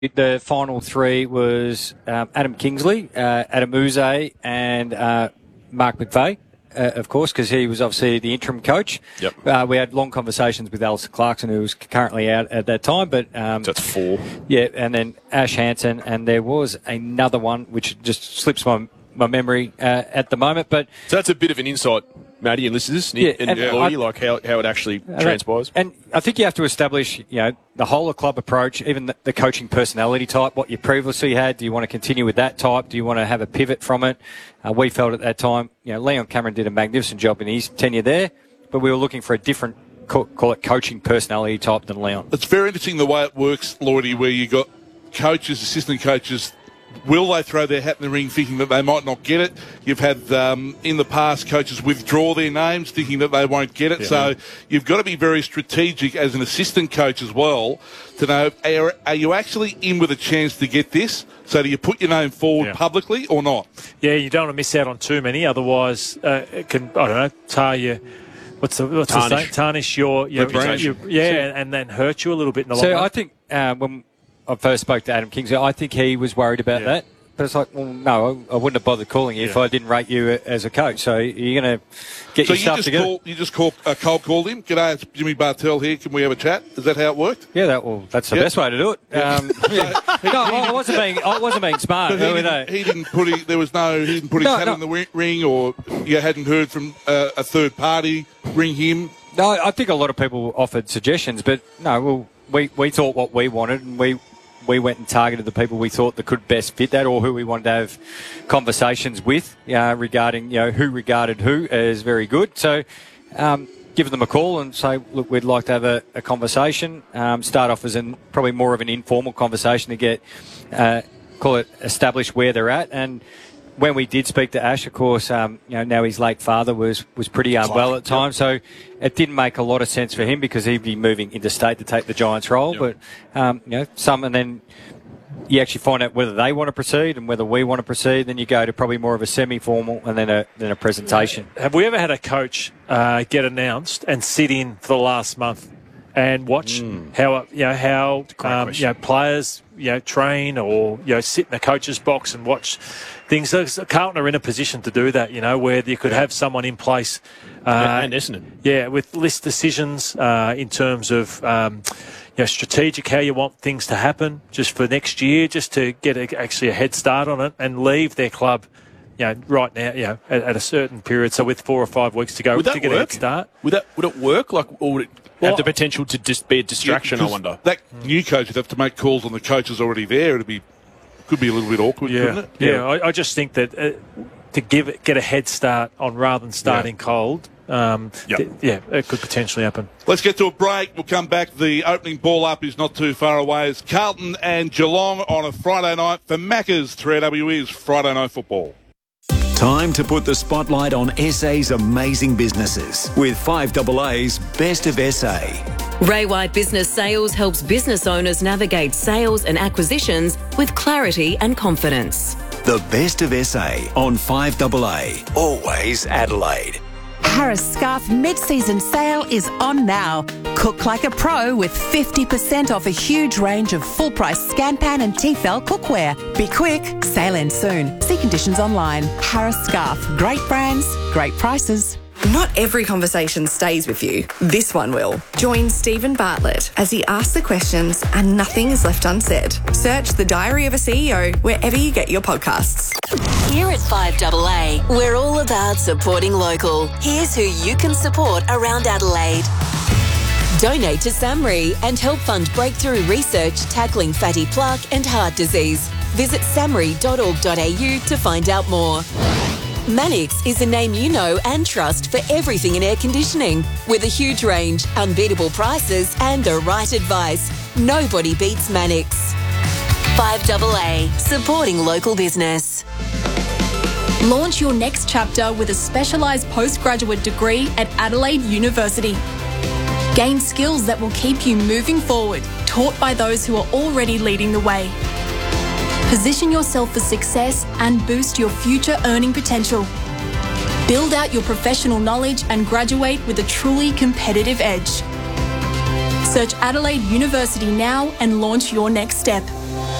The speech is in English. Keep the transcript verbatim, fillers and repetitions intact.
The final three was um, Adam Kingsley, uh, Adam Uze, and uh, Mark McVeigh, uh, of course, because he was obviously the interim coach. Yep. Uh, we had long conversations with Alistair Clarkson, who was currently out at that time. But um, so that's four. Yeah, and then Ash Hansen, and there was another one which just slips my my memory uh, at the moment. But so that's a bit of an insight, Matty and listeners, yeah, and, and yeah. Lloydie, like how, how it actually and transpires. And I think you have to establish, you know, the whole of club approach, even the, the coaching personality type, what you previously had. Do you want to continue with that type? Do you want to have a pivot from it? Uh, we felt at that time, you know, Leon Cameron did a magnificent job in his tenure there, but we were looking for a different, call it coaching personality type than Leon. It's very interesting the way it works, Lloydie, where you got coaches, assistant coaches. Will they throw their hat in the ring thinking that they might not get it? You've had, um, in the past, coaches withdraw their names thinking that they won't get it. Yeah. So you've got to be very strategic as an assistant coach as well to know, are, are you actually in with a chance to get this? So do you put your name forward yeah. publicly or not? Yeah, you don't want to miss out on too many. Otherwise, uh, it can, I don't know, tar you. What's the, what's tarnish. the saying? Tarnish your, your, your, your yeah, so, and then hurt you a little bit in the long so run. I think uh, when I first spoke to Adam Kingsley, I think he was worried about yeah. that. But it's like, well, no, I, I wouldn't have bothered calling you yeah. if I didn't rate you as a coach. So you're going to get so your stuff you together. Call, you just call, uh, cold called him. G'day, it's Jimmy Bartell here. Can we have a chat? Is that how it worked? Yeah, that well, that's the yep. best way to do it. Yeah. Um, yeah. no, I wasn't being, I wasn't being smart. He didn't, he didn't put. His, there was no. He didn't put his no, hat no. in the ring, or you hadn't heard from uh, a third party. Ring him. No, I think a lot of people offered suggestions, but no, well, we we thought what we wanted, and we. We went and targeted the people we thought that could best fit that, or who we wanted to have conversations with uh, regarding, you know, who regarded who as very good. So, um, give them a call and say, look, we'd like to have a, a conversation. Um, start off as an, probably more of an informal conversation to get, uh, call it, establish where they're at. And when we did speak to Ash, of course, um, you know, now his late father was, was pretty unwell at times, so it didn't make a lot of sense for him because he'd be moving interstate to take the Giants role. Yep. But, um, you know, some, and then you actually find out whether they want to proceed and whether we want to proceed. Then you go to probably more of a semi-formal and then a, then a presentation. Have we ever had a coach uh, get announced and sit in for the last month and watch mm. how, you know, how, um, you know, players, you know, train or, you know, sit in the coach's box and watch things? So Carlton are in a position to do that, you know, where you could have someone in place. Uh, and Essendon. Yeah, with list decisions uh, in terms of, um, you know, strategic, how you want things to happen just for next year, just to get a, actually a head start on it and leave their club, you know, right now, you know, at, at a certain period. So with four or five weeks to go would to that get work? a head start. Would that would it work? Like, or would it well, have the potential to just be a distraction? Yeah, I wonder. That new coach would have to make calls on the coaches already there. It'd be could be a little bit awkward, yeah. couldn't it? Yeah, yeah. I, I just think that uh, to give it, get a head start on rather than starting yeah. cold. Um, yep. th- yeah, it could potentially happen. Let's get to a break. We'll come back. The opening ball up is not too far away. It's Carlton and Geelong on a Friday night for Macca's. three A W E's Friday Night Football. Time to put the spotlight on S A's amazing businesses with five A A's Best of S A. Ray White Business Sales helps business owners navigate sales and acquisitions with clarity and confidence. The Best of S A on five A A. Always Adelaide. Harris Scarf mid-season sale is on now. Cook like a pro with fifty percent off a huge range of full-price Scanpan and Tefal cookware. Be quick, sale ends soon. See conditions online. Harris Scarf, great brands, great prices. Not every conversation stays with you. This one will. Join Stephen Bartlett as he asks the questions and nothing is left unsaid. Search The Diary of a C E O wherever you get your podcasts. Here at five A A, we're all about supporting local. Here's who you can support around Adelaide. Donate to SAMRI and help fund breakthrough research tackling fatty plaque and heart disease. Visit samri dot org dot a u to find out more. Mannix is a name you know and trust for everything in air conditioning. With a huge range, unbeatable prices and the right advice, nobody beats Mannix. five A A, supporting local business. Launch your next chapter with a specialised postgraduate degree at Adelaide University. Gain skills that will keep you moving forward, taught by those who are already leading the way. Position yourself for success and boost your future earning potential. Build out your professional knowledge and graduate with a truly competitive edge. Search Adelaide University now and launch your next step.